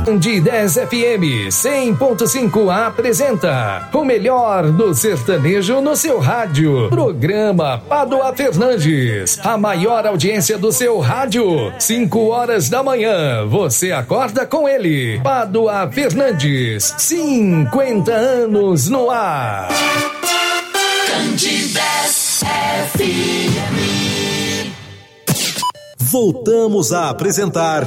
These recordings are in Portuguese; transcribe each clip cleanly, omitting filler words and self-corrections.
De 10 FM 100.5 apresenta o melhor do sertanejo no seu rádio. Programa Pádua Fernandes, a maior audiência do seu rádio. 5 horas da manhã, você acorda com ele. Pádua Fernandes, 50 anos no ar. Candidas FM. Voltamos a apresentar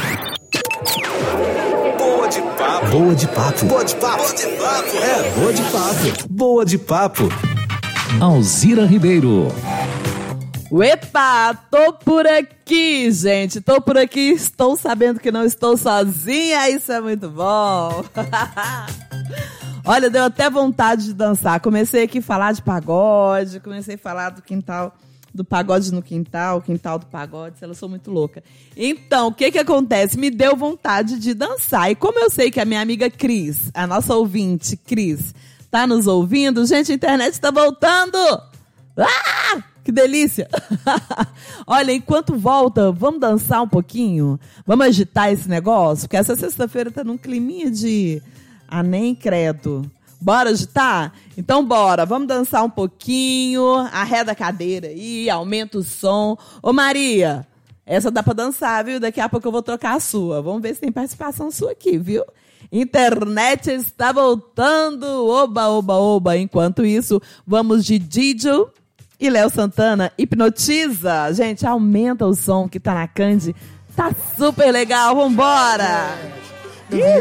Boa de Papo. Boa de Papo. É, Boa de Papo. Boa de Papo. Alzira Ribeiro. Epa, tô por aqui, gente. Tô por aqui, estou sabendo que não estou sozinha. Isso é muito bom. Olha, deu até vontade de dançar. Comecei aqui a falar de pagode, comecei a falar do quintal, do pagode no quintal, o quintal do pagode. Eu sou muito louca. Então, o que acontece? Me deu vontade de dançar. E como eu sei que a minha amiga Cris, a nossa ouvinte Cris, tá nos ouvindo, gente, a internet tá voltando. Ah! Que delícia! Olha, enquanto volta, vamos dançar um pouquinho? Vamos agitar esse negócio? Porque essa sexta-feira tá num climinha de... Ah, nem credo. Bora agitar? Então bora, vamos dançar um pouquinho, arreda a cadeira aí, aumenta o som. Ô Maria, essa dá pra dançar, viu? Daqui a pouco eu vou trocar a sua. Vamos ver se tem participação sua aqui, viu? Internet está voltando, oba, oba, oba. Enquanto isso, vamos de Didio e Léo Santana, Hipnotiza. Gente, aumenta o som que tá na Candy. Tá super legal, vambora!